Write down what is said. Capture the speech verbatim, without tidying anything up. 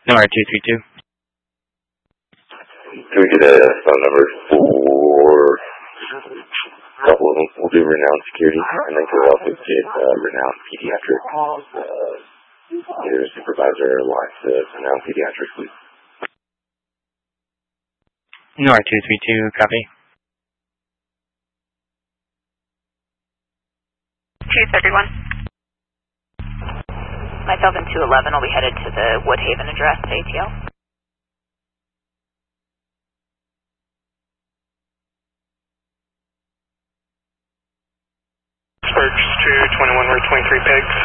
No, R two three two. Can we get a phone number for a couple of them? We'll do Renowned Security, and then we'll also get uh, Renowned Pediatric, uh, either supervisor or line to Renowned Pediatric, please. No, R two three two, copy. two thirty-one. Myself and two eleven will be headed to the Woodhaven address, A T L. Search two twenty-one, Route twenty-three, Pigs.